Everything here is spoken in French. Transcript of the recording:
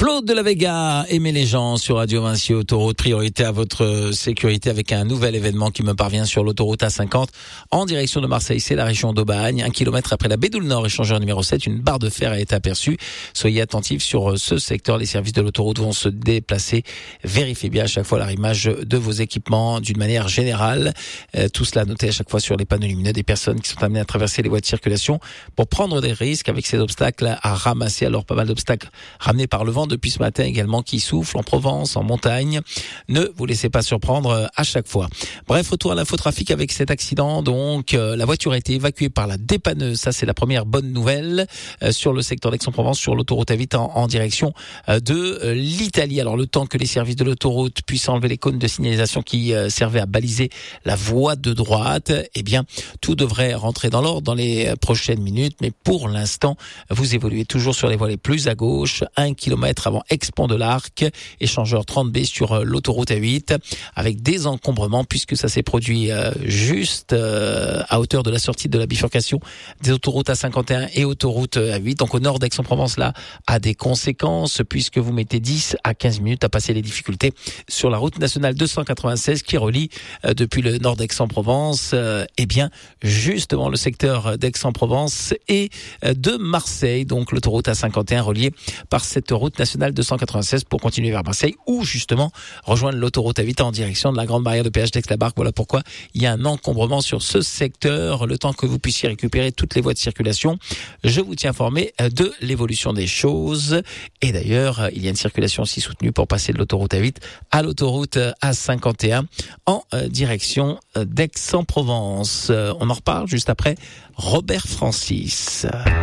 Claude de la Vega, aimez les gens sur Radio Vinci Autoroute, priorité à votre sécurité avec un nouvel événement qui me parvient sur l'autoroute A50 en direction de Marseille, c'est la région d'Aubagne. 1 kilomètre après la Bédoule Nord, échangeur numéro 7, une barre de fer a été aperçue. Soyez attentifs sur ce secteur, les services de l'autoroute vont se déplacer. Vérifiez bien à chaque fois l'arrimage de vos équipements d'une manière générale. Tout cela noté à chaque fois sur les panneaux lumineux des personnes qui sont amenées à traverser les voies de circulation pour prendre des risques avec ces obstacles à ramasser. Alors pas mal d'obstacles ramenés par le vent depuis ce matin également qui souffle en Provence, en montagne. Ne vous laissez pas surprendre à chaque fois. Bref, retour à l'infotrafic avec cet accident. Donc, la voiture a été évacuée par la dépanneuse. Ça, c'est la première bonne nouvelle sur le secteur d'Aix-en-Provence, sur l'autoroute A8 en direction de l'Italie. Alors, le temps que les services de l'autoroute puissent enlever les cônes de signalisation qui servaient à baliser la voie de droite, eh bien, tout devrait rentrer dans l'ordre dans les prochaines minutes. Mais pour l'instant, vous évoluez toujours sur les voies les plus à gauche, 1 kilomètre avant Aix-Pont de l'Arc, échangeur 30B sur l'autoroute A8, avec des encombrements puisque ça s'est produit juste à hauteur de la sortie de la bifurcation des autoroutes A51 et autoroute A8. Donc au nord d'Aix-en-Provence, là, a des conséquences puisque vous mettez 10 à 15 minutes à passer les difficultés sur la route nationale 296 qui relie depuis le nord d'Aix-en-Provence, eh bien, justement le secteur d'Aix-en-Provence et de Marseille. Donc l'autoroute A51 reliée par cette route nationale 296 pour continuer vers Marseille ou justement rejoindre l'autoroute A8 en direction de la grande barrière de péage d'Aix-la-Barque. Voilà pourquoi il y a un encombrement sur ce secteur. Le temps que vous puissiez récupérer toutes les voies de circulation, je vous tiens informé de l'évolution des choses. Et d'ailleurs, il y a une circulation aussi soutenue pour passer de l'autoroute A8 à l'autoroute A51 en direction d'Aix-en-Provence. On en reparle juste après Robert Francis.